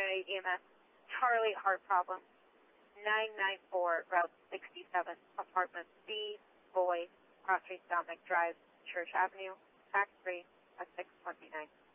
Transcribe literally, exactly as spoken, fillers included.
United E M S. Charlie, heart problem. nine nine four, Route sixty-seven, Apartment B, Boyd, Cross Street, Dominic Drive, Church Avenue, Tax free at six twenty-nine.